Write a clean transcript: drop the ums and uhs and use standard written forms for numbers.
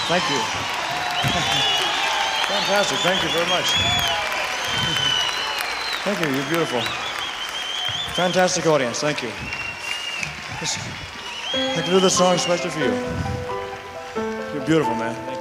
Thank you. Fantastic. Thank you very much. Thank you. You're beautiful. Fantastic audience. Thank you. I can do this song especially for you. You're beautiful, man.